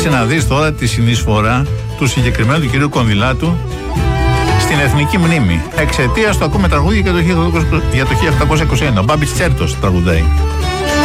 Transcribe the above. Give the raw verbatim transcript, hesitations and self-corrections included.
Κάτσε να δεις τώρα τη συνεισφορά του συγκεκριμένου του κυρίου Κονδυλάτου στην εθνική μνήμη. Εξαιτίας του ακούμε τραγούδια για το χίλια οκτακόσια είκοσι ένα. Ο Μπάμπης Τσέρτος τραγουδάει.